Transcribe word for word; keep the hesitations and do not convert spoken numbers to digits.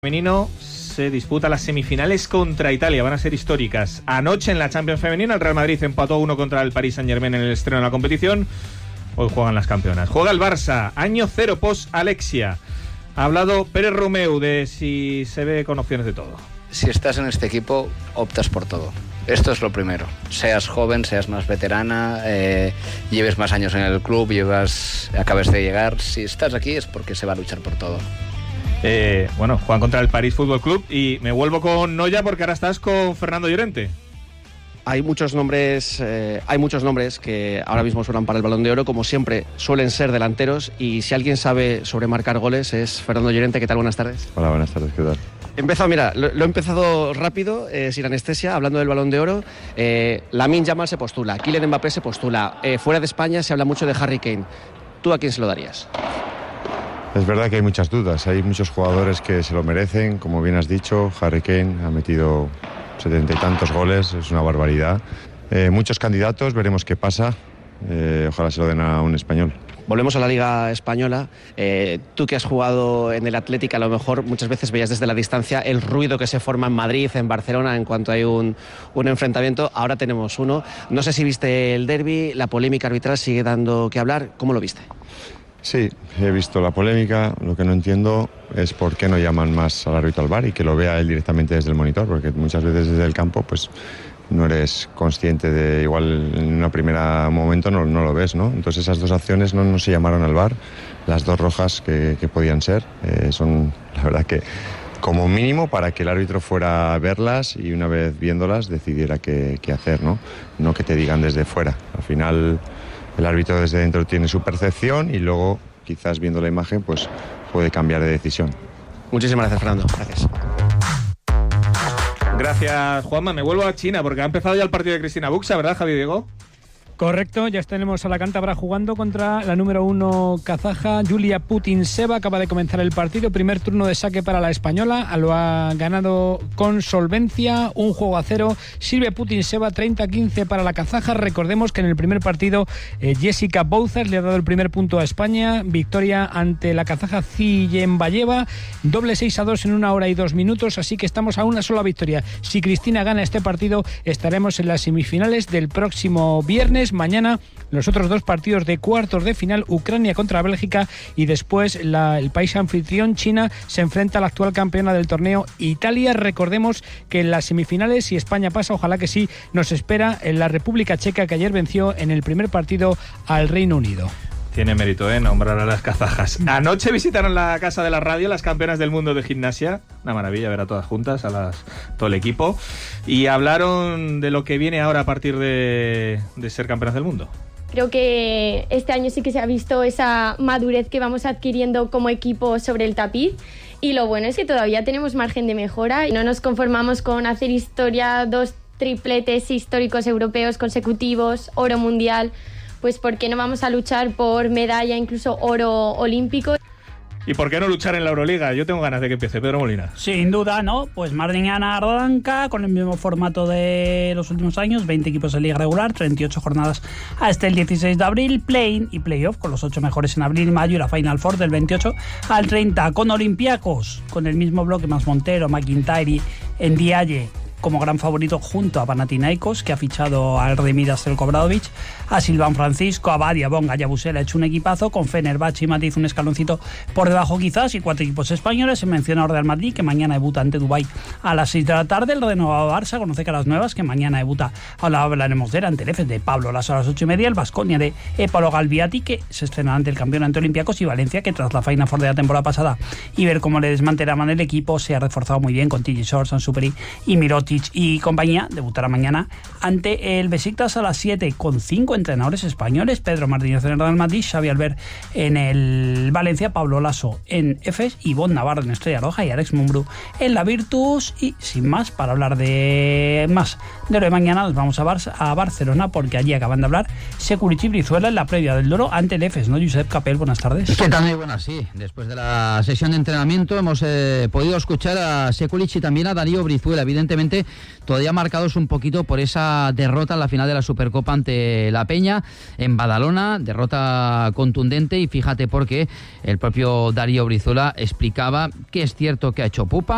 Femenino se disputa las semifinales contra Italia, van a ser históricas. Anoche en la Champions femenina el Real Madrid empató uno contra el Paris Saint-Germain en el estreno de la competición. Hoy juegan las campeonas. Juega el Barça, año cero post Alexia. Ha hablado Pérez Romeu de si se ve con opciones de todo. Si estás en este equipo, optas por todo. Esto es lo primero. Seas joven, seas más veterana, eh, lleves más años en el club, llevas, acabes de llegar. Si estás aquí es porque se va a luchar por todo. Eh, bueno, juegan contra el París Fútbol Club y me vuelvo con Noya porque ahora estás con Fernando Llorente. Hay muchos nombres, eh, hay muchos nombres que ahora mismo suenan para el Balón de Oro, como siempre suelen ser delanteros, y si alguien sabe sobre marcar goles es Fernando Llorente. ¿Qué tal? Buenas tardes. Hola, buenas tardes, ¿qué tal? He empezado, mira, lo, lo he empezado rápido, eh, sin anestesia, hablando del Balón de Oro. Eh, Lamine Yamal se postula, Kylian Mbappé se postula, eh, fuera de España se habla mucho de Harry Kane. ¿Tú a quién se lo darías? Es verdad que hay muchas dudas, hay muchos jugadores que se lo merecen, como bien has dicho. Harry Kane ha metido setenta y tantos goles, es una barbaridad. Eh, muchos candidatos, veremos qué pasa, eh, ojalá se lo den a un español. Volvemos a la Liga Española. Eh, tú que has jugado en el Athletic, a lo mejor muchas veces veías desde la distancia el ruido que se forma en Madrid, en Barcelona, en cuanto hay un, un enfrentamiento. Ahora tenemos uno. No sé si viste el derbi, la polémica arbitral sigue dando que hablar. ¿Cómo lo viste? Sí, he visto la polémica. Lo que no entiendo es por qué no llaman más al árbitro al V A R y que lo vea él directamente desde el monitor, porque muchas veces desde el campo pues no eres consciente de, igual en un primer momento no, no lo ves, ¿no? Entonces esas dos acciones no, no se llamaron al V A R, las dos rojas que, que podían ser, eh, son la verdad que como mínimo para que el árbitro fuera a verlas y una vez viéndolas decidiera qué, qué hacer, ¿no? No que te digan desde fuera. Al final el árbitro desde dentro tiene su percepción y luego quizás viendo la imagen pues puede cambiar de decisión. Muchísimas gracias, Fernando. Gracias. Gracias, Juanma. Me vuelvo a China porque ha empezado ya el partido de Cristina Buxa, ¿verdad, Javi Diego? Correcto, ya tenemos a la cántabra jugando contra la número uno kazaja, Yulia Putintseva. Acaba de comenzar el partido, primer turno de saque para la española, lo ha ganado con solvencia, un juego a cero. Silvia Putintseva, treinta a quince para la kazaja. Recordemos que en el primer partido eh, Jessica Bouzas le ha dado el primer punto a España, victoria ante la kazaja Ziyembayeva, doble seis a dos en una hora y dos minutos, así que estamos a una sola victoria. Si Cristina gana este partido, estaremos en las semifinales del próximo viernes. Mañana los otros dos partidos de cuartos de final, Ucrania contra Bélgica, y después la, el país anfitrión, China, se enfrenta a la actual campeona del torneo, Italia. Recordemos que en las semifinales, si España pasa, ojalá que sí, nos espera en la República Checa, que ayer venció en el primer partido al Reino Unido. Tiene mérito, ¿eh? Nombrar a las kazajas. Anoche visitaron la Casa de la Radio las campeonas del mundo de gimnasia. Una maravilla ver a todas juntas, a las todo el equipo. Y hablaron de lo que viene ahora a partir de, de ser campeonas del mundo. Creo que este año sí que se ha visto esa madurez que vamos adquiriendo como equipo sobre el tapiz. Y lo bueno es que todavía tenemos margen de mejora y no nos conformamos con hacer historia, dos tripletes históricos europeos consecutivos, oro mundial. Pues ¿por qué no vamos a luchar por medalla, incluso oro olímpico? ¿Y por qué no luchar en la Euroliga? Yo tengo ganas de que empiece. Pedro Molina. Sin duda, ¿no? Pues mañana arranca con el mismo formato de los últimos años, veinte equipos de liga regular, treinta y ocho jornadas hasta el dieciséis de abril, play-in y play-off con los ocho mejores en abril y mayo, y la Final Four del veintiocho al treinta, con Olympiacos, con el mismo bloque más Montero, McIntyre y Ndiaye como gran favorito junto a Panathinaikos, que ha fichado al Remidas del Obradovic, a Silván Francisco, a Badia, Bonga y a Busel. Ha hecho un equipazo con Fenerbahce y Matiz un escaloncito por debajo quizás, y cuatro equipos españoles. Se menciona Real Madrid, que mañana debuta ante Dubái a las seis de la tarde. El renovado Barça conoce caras nuevas, que mañana debuta, ahora hablaremos de él, ante el F de Pablo Lasso a las ocho y media. El Baskonia de Epalo Galviati, que se estrena ante el campeón ante Olympiacos, y Valencia, que tras la Final Four de la temporada pasada y ver cómo le desmantelaban el equipo, se ha reforzado muy bien con T J Shorts, Ansuperi y Mirotic y compañía. Debutará mañana ante el Besiktas a las siete, con cinco entrenadores españoles: Pedro Martínez en el Real Madrid, Xavi Albert en el Valencia, Pablo Lasso en Efes, Ivonne Navarro en Estrella Roja y Alex Mumbrú en la Virtus. Y sin más, para hablar de más de lo de mañana, nos vamos a, Bar- a Barcelona, porque allí acaban de hablar Sekulic y Brizuela en la previa del Doro ante el Efes, ¿no? Josep Capel, buenas tardes. ¿Qué tal? Muy buenas, sí. Después de la sesión de entrenamiento hemos eh, podido escuchar a Sekulic y también a Darío Brizuela. Evidentemente todavía marcados un poquito por esa derrota en la final de la Supercopa ante la Peña en Badalona, derrota contundente, y fíjate porque el propio Darío Brizuela explicaba que es cierto que ha hecho pupa,